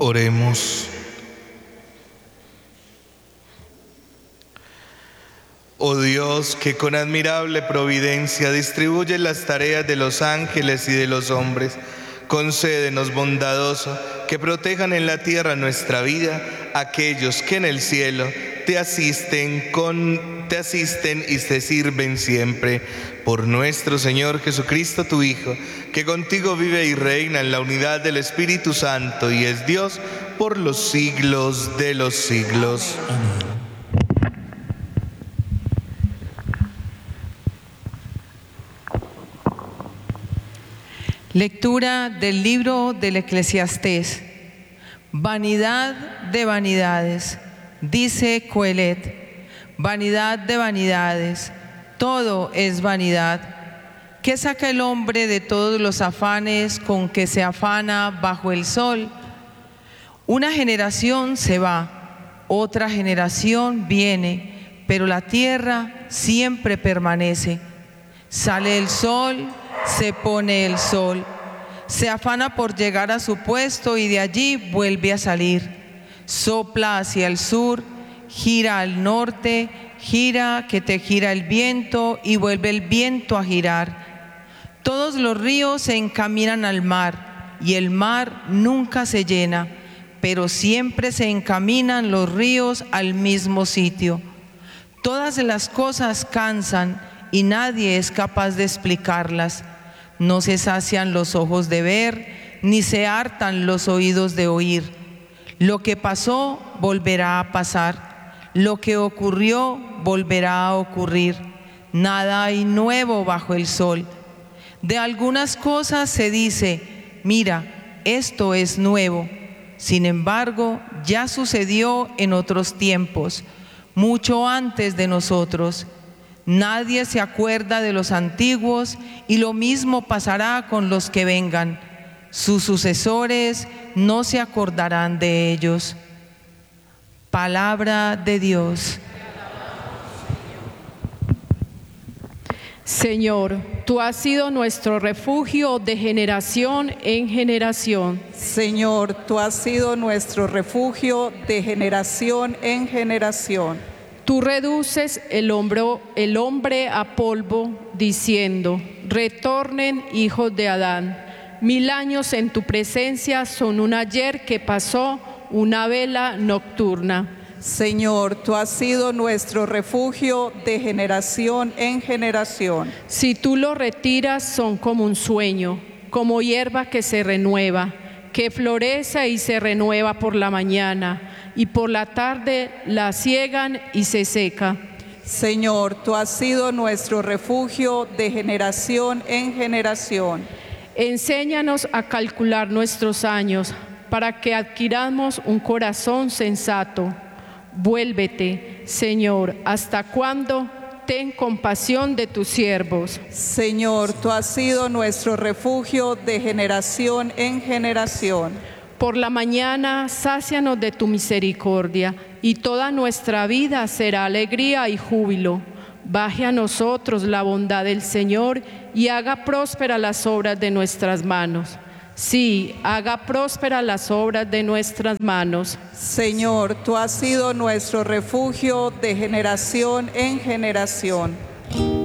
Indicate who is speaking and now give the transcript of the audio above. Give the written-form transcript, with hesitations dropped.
Speaker 1: Oremos. Oh Dios, que con admirable providencia distribuyes las tareas de los ángeles y de los hombres, concédenos, bondadoso, que protejan en la tierra nuestra vida aquellos que en el cielo te asisten y te sirven siempre. Por nuestro Señor Jesucristo, tu Hijo, que contigo vive y reina en la unidad del Espíritu Santo y es Dios por los siglos de los siglos.
Speaker 2: Amén.
Speaker 3: Lectura del libro del Eclesiastés. Vanidad de vanidades, dice Coelet, vanidad de vanidades, todo es vanidad. ¿Qué saca el hombre de todos los afanes con que se afana bajo el sol? Una generación se va, otra generación viene, pero la tierra siempre permanece. Sale el sol, se pone el sol, se afana por llegar a su puesto y de allí vuelve a salir. Sopla hacia el sur, gira al norte, gira que te gira el viento y vuelve el viento a girar. Todos los ríos se encaminan al mar y el mar nunca se llena, pero siempre se encaminan los ríos al mismo sitio. Todas las cosas cansan y nadie es capaz de explicarlas. No se sacian los ojos de ver, ni se hartan los oídos de oír. Lo que pasó volverá a pasar, lo que ocurrió volverá a ocurrir. Nada hay nuevo bajo el sol. De algunas cosas se dice, mira, esto es nuevo. Sin embargo, ya sucedió en otros tiempos, mucho antes de nosotros. Nadie se acuerda de los antiguos y lo mismo pasará con los que vengan. Sus sucesores no se acordarán de ellos. Palabra de Dios.
Speaker 4: Señor, tú has sido nuestro refugio de generación en generación.
Speaker 5: Señor, tú has sido nuestro refugio de generación en generación.
Speaker 4: Tú reduces el hombre a polvo, diciendo, retornen hijos de Adán. 1000 años en tu presencia son un ayer que pasó, una vela nocturna.
Speaker 5: Señor, tú has sido nuestro refugio de generación en generación.
Speaker 4: Si tú lo retiras, son como un sueño, como hierba que se renueva, que florece y se renueva por la mañana, y por la tarde la siegan y se seca.
Speaker 5: Señor, tú has sido nuestro refugio de generación en generación.
Speaker 4: Enséñanos a calcular nuestros años, para que adquiramos un corazón sensato. Vuélvete, Señor, ¿hasta cuándo? Ten compasión de tus siervos.
Speaker 5: Señor, tú has sido nuestro refugio de generación en generación.
Speaker 4: Por la mañana, sácianos de tu misericordia, y toda nuestra vida será alegría y júbilo. Baje a nosotros la bondad del Señor y haga prósperas las obras de nuestras manos. Sí, haga prósperas las obras de nuestras manos.
Speaker 5: Señor, tú has sido nuestro refugio de generación en generación.